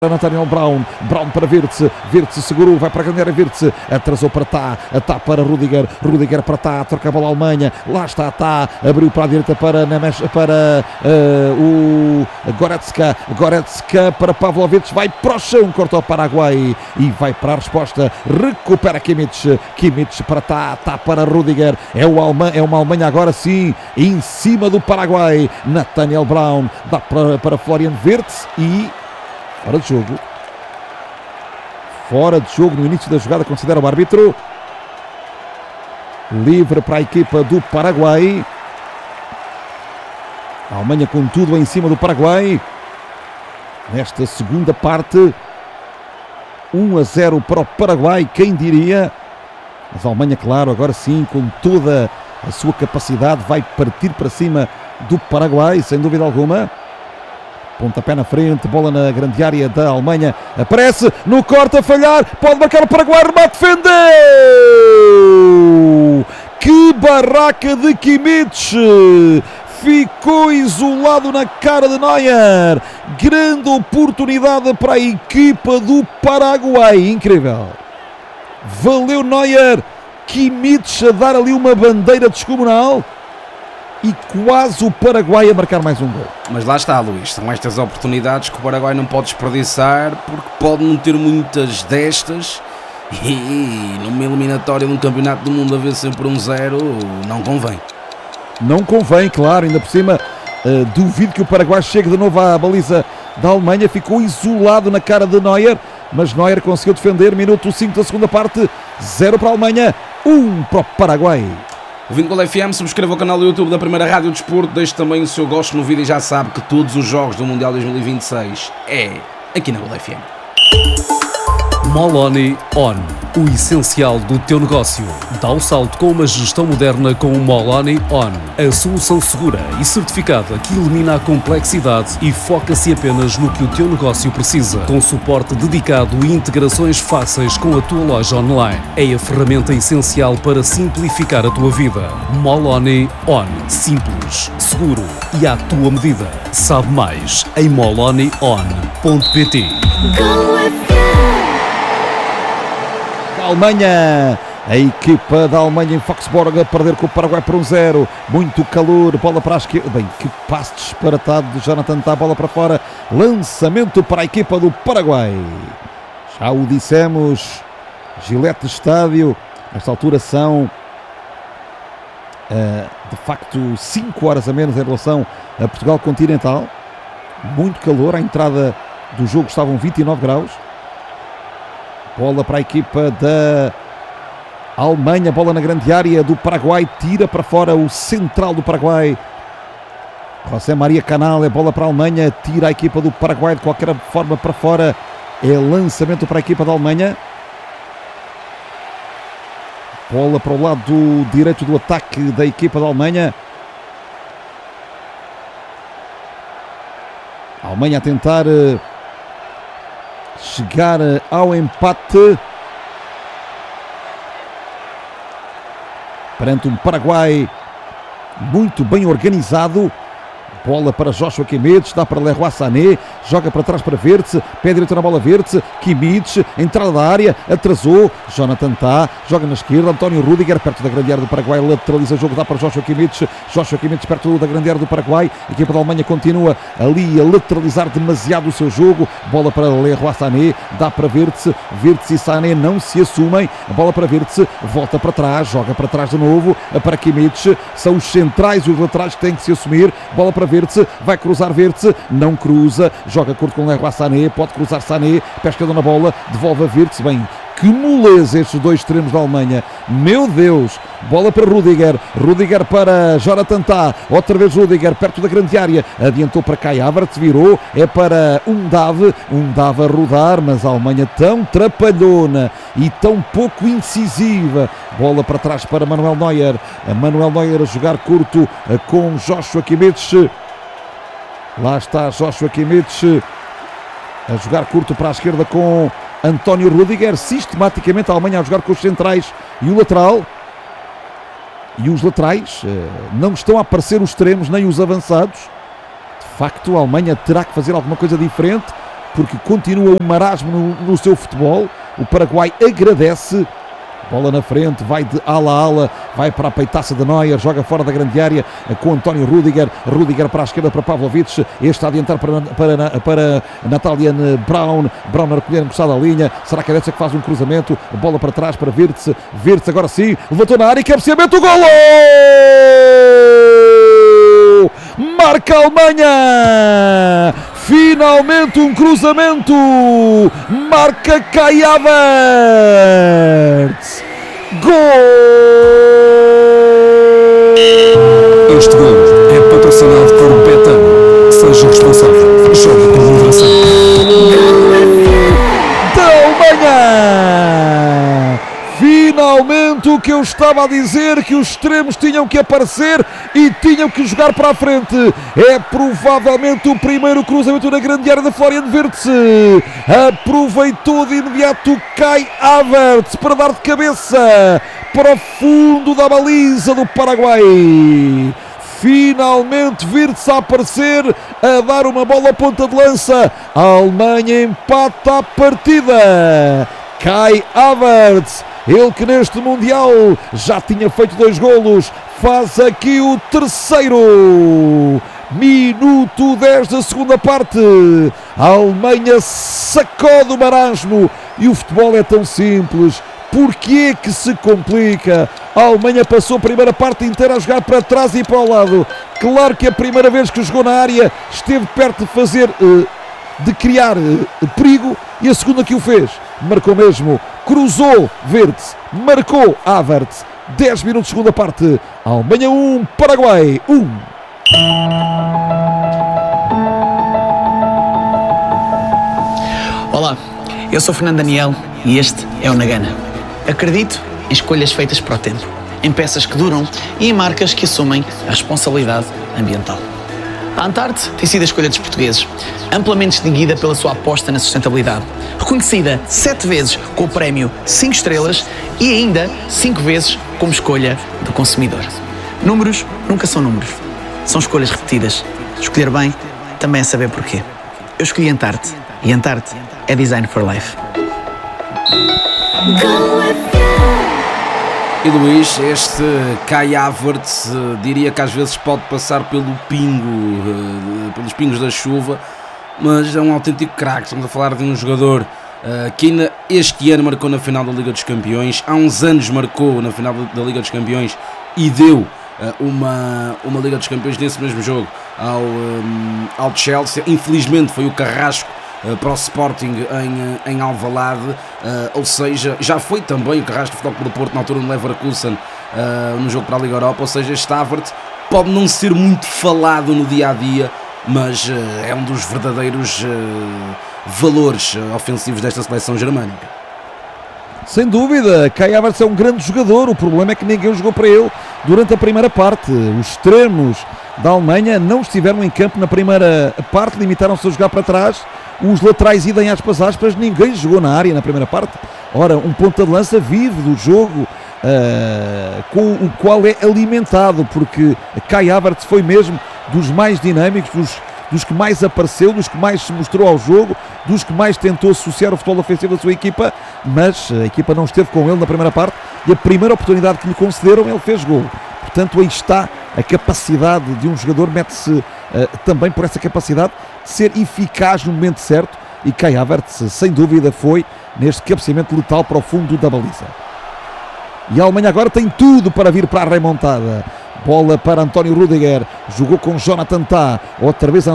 Nathaniel Brown para Wirtz segurou, vai para a grande área, Wirtz atrasou para Tá para Rudiger para Tá, troca a bola a Alemanha, lá está Tá, abriu para a direita para o Goretzka para Pavlovic, vai para o chão, corta o Paraguai e vai para a resposta, recupera Kimmich para Tá para Rudiger, é uma Alemanha agora sim, em cima do Paraguai, Nathaniel Brown, dá para Florian Wirtz e fora de jogo no início da jogada, considera o árbitro. Livre para a equipa do Paraguai. A Alemanha com tudo em cima do Paraguai. Nesta segunda parte, 1-0 para o Paraguai, quem diria? Mas a Alemanha, claro, agora sim, com toda a sua capacidade, vai partir para cima do Paraguai, sem dúvida alguma. Pontapé na frente, bola na grande área da Alemanha, aparece no corte a falhar, pode marcar o Paraguai, remate, defendeu! Que barraca de Kimmich! Ficou isolado na cara de Neuer, grande oportunidade para a equipa do Paraguai, incrível! Valeu Neuer, Kimmich a dar ali uma bandeira descomunal. E quase o Paraguai a marcar mais um gol. Mas lá está, Luís, são estas oportunidades que o Paraguai não pode desperdiçar, porque pode não ter muitas destas e numa eliminatória de um campeonato do mundo haver sempre 1-0 não convém. Não convém, claro, ainda por cima duvido que o Paraguai chegue de novo à baliza da Alemanha, ficou isolado na cara de Neuer, mas Neuer conseguiu defender, minuto 5 da segunda parte, 0 para a Alemanha, 1 para o Paraguai. Ouvindo Gol FM, subscreva o canal do YouTube da Primeira Rádio Desporto, deixe também o seu gosto no vídeo e já sabe que todos os jogos do Mundial 2026 é aqui na Gol FM. Moloni On, o essencial do teu negócio. Dá o salto com uma gestão moderna com o Moloni On, a solução segura e certificada que elimina a complexidade e foca-se apenas no que o teu negócio precisa, com suporte dedicado e integrações fáceis com a tua loja online. É a ferramenta essencial para simplificar a tua vida. Moloni On, simples, seguro e à tua medida. Sabe mais em molonion.pt. Alemanha, a equipa da Alemanha em Foxborg a perder com o Paraguai por 1-0, muito calor, bola para a esquerda, bem, que passe disparatado de Jonathan Tá, bola para fora, lançamento para a equipa do Paraguai. Já o dissemos, Gillette Estádio, nesta altura são de facto 5 horas a menos em relação a Portugal continental, muito calor, à entrada do jogo estavam 29 graus. Bola para a equipa da Alemanha, bola na grande área do Paraguai, tira para fora o central do Paraguai, José Maria Canal, é bola para a Alemanha, tira a equipa do Paraguai de qualquer forma para fora, é lançamento para a equipa da Alemanha. Bola para o lado direito do ataque da equipa da Alemanha. A Alemanha a tentar chegar ao empate perante um Paraguai muito bem organizado. Bola para Joshua Kimmich, dá para Leroy Sané, joga para trás para Wirtz, pé direito na bola Wirtz, Kimmich, entrada da área, atrasou, Jonathan Tá, joga na esquerda, António Rudiger, perto da grande área do Paraguai, lateraliza o jogo, dá para Joshua Kimmich perto da grande área do Paraguai, a equipa da Alemanha continua ali a lateralizar demasiado o seu jogo, bola para Leroy Sané, dá para Wirtz e Sané não se assumem, a bola para Wirtz, volta para trás, joga para trás de novo, para Kimmich, são os centrais e os laterais que têm que se assumir, bola para Wirtz, vai cruzar Wirtz, não cruza, joga curto com Leroy Sané, pode cruzar Sané, pesca na bola, devolve a Wirtz, bem, que moleza estes dois extremos da Alemanha, meu Deus, bola para Rudiger para Jonathan Tá, outra vez Rudiger, perto da grande área, adiantou para Kai Havertz, virou, é para Undav a rodar, mas a Alemanha tão trapalhona e tão pouco incisiva, bola para trás para Manuel Neuer a jogar curto com Joshua Kimmich, lá está Joshua Kimmich a jogar curto para a esquerda com António Rudiger, sistematicamente a Alemanha a jogar com os centrais e o lateral. E os laterais não estão a aparecer os extremos nem os avançados. De facto, a Alemanha terá que fazer alguma coisa diferente. porque continua o marasmo no seu futebol. O Paraguai agradece. Bola na frente, vai de ala a ala, vai para a peitaça de Neuer, joga fora da grande área com António Rüdiger. Rüdiger para a esquerda para Pavlovic, este está a adiantar para Natalian Brown. Brown a recolher encostado à linha. Será que é dessa que faz um cruzamento? Bola para trás para Wirtz. Wirtz agora sim, levantou na área e cabeceamento, golo! Marca a Alemanha! Finalmente um cruzamento! Marca Kai Havertz! Gol! Este gol é patrocinado por Betano. Seja responsável. Jogue com moderação. Da Alemanha! Finalmente o que eu estava a dizer, que os extremos tinham que aparecer e tinham que jogar para a frente. É provavelmente o primeiro cruzamento na grande área de Florian Wirtz. Aproveitou de imediato Kai Havertz para dar de cabeça para o fundo da baliza do Paraguai. Finalmente Wirtz a aparecer, a dar uma bola à ponta de lança. A Alemanha empata a partida. Kai Havertz, ele que neste Mundial já tinha feito 2 golos, faz aqui o terceiro. Minuto 10 da segunda parte. A Alemanha sacode o marasmo e o futebol é tão simples. Porquê que se complica? A Alemanha passou a primeira parte inteira a jogar para trás e para o lado. Claro que a primeira vez que jogou na área esteve perto de fazer, de criar perigo, e a segunda que o fez, marcou mesmo, cruzou Wirtz, marcou Havertz. 10 minutos de segunda parte. Alemanha 1, Paraguai 1. Olá, eu sou Fernando Daniel e este é o Nagana. Acredito em escolhas feitas para o tempo, em peças que duram e em marcas que assumem a responsabilidade ambiental. A Antarte tem sido a escolha dos portugueses, amplamente distinguida pela sua aposta na sustentabilidade, reconhecida 7 vezes com o prémio 5 estrelas e ainda 5 vezes como escolha do consumidor. Números nunca são números, são escolhas repetidas. Escolher bem também é saber porquê. Eu escolhi Antarte e Antarte é Design for Life. E Luís, este Kai Havertz, diria que às vezes pode passar pelo pelos pingos da chuva, mas é um autêntico craque. Estamos a falar de um jogador que ainda este ano marcou na final da Liga dos Campeões, há uns anos marcou na final da Liga dos Campeões e deu uma Liga dos Campeões nesse mesmo jogo ao Chelsea. Infelizmente foi o Carrasco para o Sporting em Alvalade, ou seja, já foi também o Carrasco do Futebol Clube do Porto na altura no Leverkusen, no jogo para a Liga Europa. Ou seja, este Havertz pode não ser muito falado no dia-a-dia, mas é um dos verdadeiros valores ofensivos desta seleção germânica. Sem dúvida, Kai Havertz é um grande jogador. O problema é que ninguém jogou para ele durante a primeira parte. Os extremos da Alemanha não estiveram em campo na primeira parte, limitaram-se a jogar para trás. Os laterais idem às passagens, ninguém jogou na área na primeira parte. Ora, um ponta de lança vive do jogo, com o qual é alimentado, porque Kai Havertz foi mesmo dos mais dinâmicos, dos que mais apareceu, dos que mais se mostrou ao jogo, dos que mais tentou associar o futebol ofensivo da sua equipa, mas a equipa não esteve com ele na primeira parte e a primeira oportunidade que lhe concederam ele fez gol. Portanto, aí está a capacidade de um jogador, mete-se também por essa capacidade de ser eficaz no momento certo, e Kai Havertz sem dúvida foi neste cabeceamento letal para o fundo da baliza. E a Alemanha agora tem tudo para vir para a remontada. Bola para António Rüdiger, jogou com Jonathan Tah, outra vez